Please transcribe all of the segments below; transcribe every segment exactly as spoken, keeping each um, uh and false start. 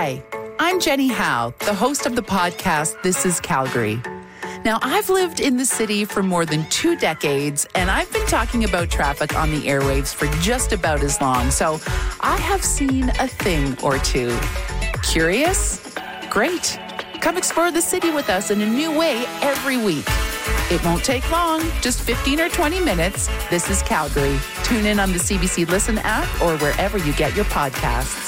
Hi, I'm Jenny Howe, the host of the podcast This is Calgary. Now, I've lived in the city for more than two decades, and I've been talking about traffic on the airwaves for just about as long, so I have seen a thing or two. Curious? Great. Come explore the city with us in a new way every week. It won't take long, just fifteen or twenty minutes. This is Calgary. Tune in on the C B C Listen app or wherever you get your podcasts.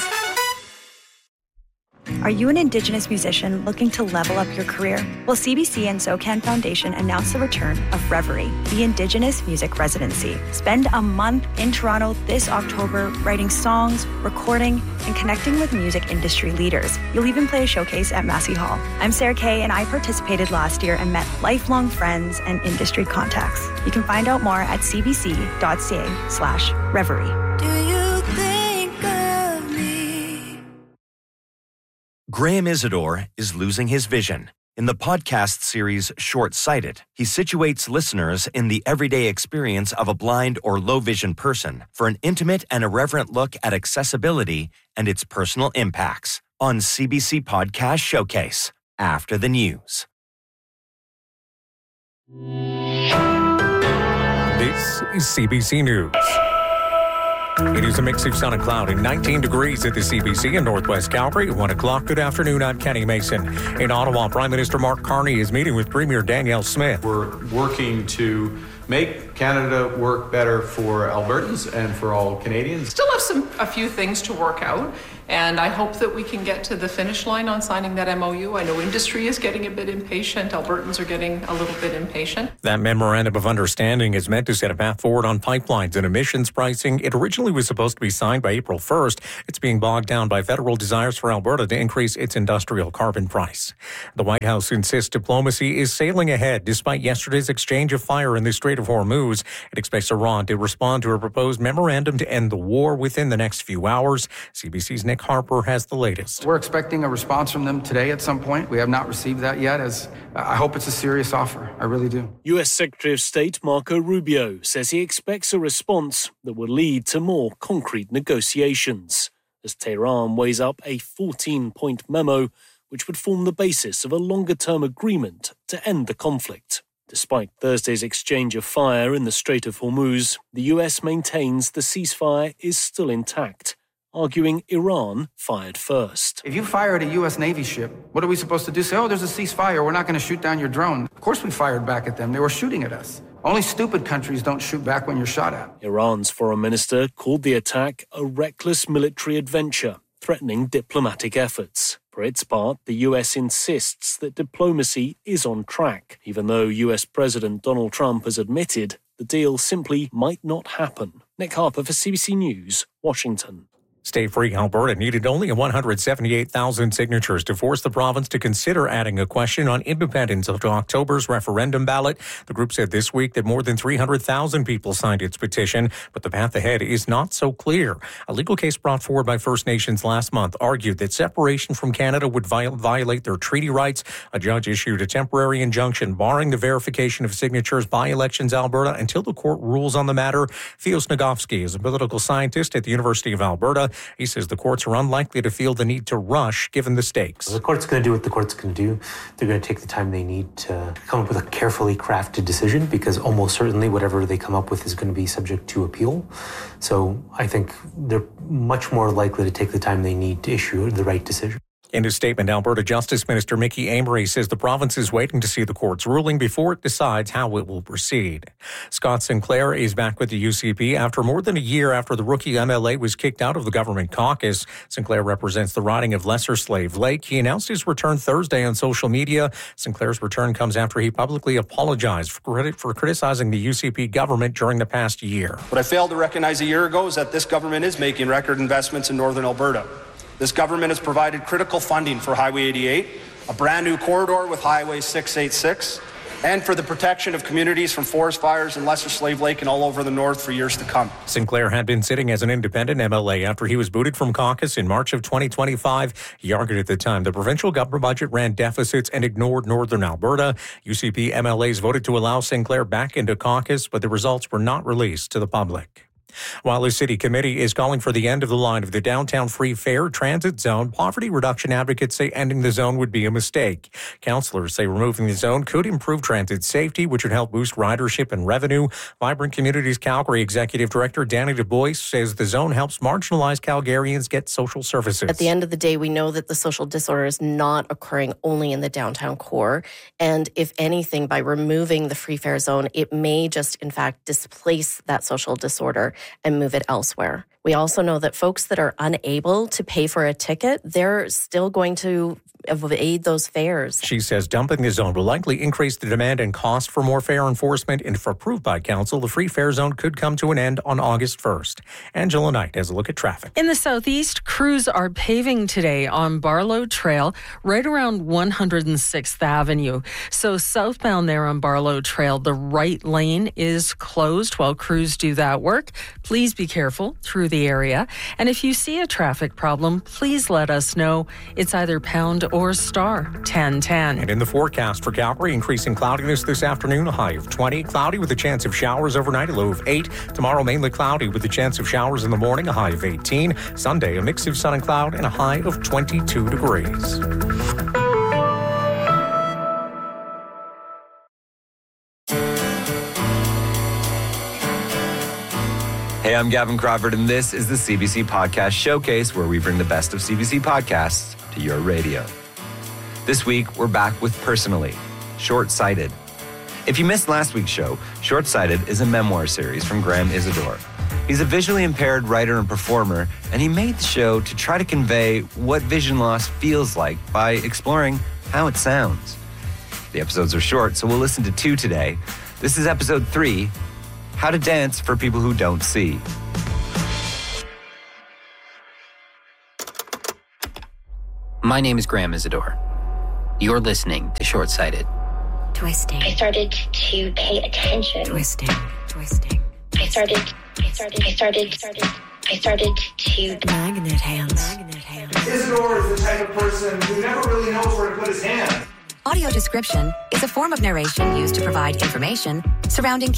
Are you an Indigenous musician looking to level up your career? Well, C B C and SoCan Foundation announced the return of Reverie, the Indigenous Music Residency. Spend a month in Toronto this October writing songs, recording, and connecting with music industry leaders. You'll even play a showcase at Massey Hall. I'm Sarah Kay, and I participated last year and met lifelong friends and industry contacts. You can find out more at cbc.ca slash Reverie. Do you think of me? Graham Isidore is losing his vision. In the podcast series Short-Sighted, he situates listeners in the everyday experience of a blind or low-vision person for an intimate and irreverent look at accessibility and its personal impacts on C B C Podcast Showcase after the news. This is C B C News. It is a mix of sun and cloud and nineteen degrees at the C B C in Northwest Calgary. At one o'clock, good afternoon, I'm Kenny Mason. In Ottawa, Prime Minister Mark Carney is meeting with Premier Danielle Smith. We're working to make Canada work better for Albertans and for all Canadians. Still have some a few things to work out, and I hope that we can get to the finish line on signing that M O U. I know industry is getting a bit impatient. Albertans are getting a little bit impatient. That memorandum of understanding is meant to set a path forward on pipelines and emissions pricing. It originally was supposed to be signed by April first. It's being bogged down by federal desires for Alberta to increase its industrial carbon price. The White House insists diplomacy is sailing ahead despite yesterday's exchange of fire in the Strait of Hormuz. It expects Iran to respond to a proposed memorandum to end the war within the next few hours. C B C's Nick Harper has the latest. We're expecting a response from them today at some point. We have not received that yet. As I hope it's a serious offer. I really do. U S Secretary of State Marco Rubio says he expects a response that will lead to more concrete negotiations, as Tehran weighs up a fourteen-point memo which would form the basis of a longer-term agreement to end the conflict. Despite Thursday's exchange of fire in the Strait of Hormuz, the U S maintains the ceasefire is still intact, arguing Iran fired first. If you fired a U S Navy ship, what are we supposed to do? Say, oh, there's a ceasefire. We're not going to shoot down your drone. Of course we fired back at them. They were shooting at us. Only stupid countries don't shoot back when you're shot at. Iran's foreign minister called the attack a reckless military adventure, threatening diplomatic efforts. For its part, the U S insists that diplomacy is on track, even though U S President Donald Trump has admitted the deal simply might not happen. Nick Harper for C B C News, Washington. State-free Alberta needed only one hundred seventy-eight thousand signatures to force the province to consider adding a question on independence to October's referendum ballot. The group said this week that more than three hundred thousand people signed its petition, but the path ahead is not so clear. A legal case brought forward by First Nations last month argued that separation from Canada would viol- violate their treaty rights. A judge issued a temporary injunction barring the verification of signatures by Elections Alberta until the court rules on the matter. Theo Snigovsky is a political scientist at the University of Alberta. He says the courts are unlikely to feel the need to rush given the stakes. The court's going to do what the court's going to do. They're going to take the time they need to come up with a carefully crafted decision, because almost certainly whatever they come up with is going to be subject to appeal. So I think they're much more likely to take the time they need to issue the right decision. In his statement, Alberta Justice Minister Mickey Amery says the province is waiting to see the court's ruling before it decides how it will proceed. Scott Sinclair is back with the U C P after more than a year after the rookie M L A was kicked out of the government caucus. Sinclair represents the riding of Lesser Slave Lake. He announced his return Thursday on social media. Sinclair's return comes after he publicly apologized for, credit for criticizing the U C P government during the past year. What I failed to recognize a year ago is that this government is making record investments in northern Alberta. This government has provided critical funding for Highway eighty-eight, a brand new corridor with Highway six eighty-six, and for the protection of communities from forest fires in Lesser Slave Lake and all over the north for years to come. Sinclair had been sitting as an independent M L A after he was booted from caucus in March of twenty twenty-five. He argued at the time the provincial government budget ran deficits and ignored northern Alberta. U C P M L As voted to allow Sinclair back into caucus, but the results were not released to the public. While the city committee is calling for the end of the line of the downtown free fare transit zone, poverty reduction advocates say ending the zone would be a mistake. Councillors say removing the zone could improve transit safety, which would help boost ridership and revenue. Vibrant Communities Calgary Executive Director Danny DuBois says the zone helps marginalized Calgarians get social services. At the end of the day, we know that the social disorder is not occurring only in the downtown core. And if anything, by removing the free fare zone, it may just, in fact, displace that social disorder and move it elsewhere. We also know that folks that are unable to pay for a ticket, they're still going to evade those fares. She says dumping the zone will likely increase the demand and cost for more fare enforcement, and if approved by council, the free fare zone could come to an end on August first. Angela Knight has a look at traffic. In the southeast, crews are paving today on Barlow Trail right around one hundred sixth Avenue. So southbound there on Barlow Trail, the right lane is closed while crews do that work. Please be careful through the area. And if you see a traffic problem, please let us know. It's either pound or star ten ten. And in the forecast for Calgary, increasing cloudiness this afternoon, a high of twenty. Cloudy with a chance of showers overnight, a low of eight. Tomorrow, mainly cloudy with a chance of showers in the morning, a high of eighteen. Sunday, a mix of sun and cloud and a high of twenty-two degrees. Hey, I'm Gavin Crawford, and this is the C B C Podcast Showcase, where we bring the best of C B C podcasts to your radio. This week, we're back with Personally, Short-Sighted. If you missed last week's show, Short-Sighted is a memoir series from Graham Isidore. He's a visually impaired writer and performer, and he made the show to try to convey what vision loss feels like by exploring how it sounds. The episodes are short, so we'll listen to two today. This is episode three, How to Dance for People Who Don't See. My name is Graham Isidore. You're listening to Short-Sighted. Twisting. I started to pay attention. Twisting. Twisting. I started, I started, I started, started, I started to... Magnet hands. Magnet hands. Isidore is the type of person who never really knows where to put his hands. Audio description is a form of narration used to provide information surrounding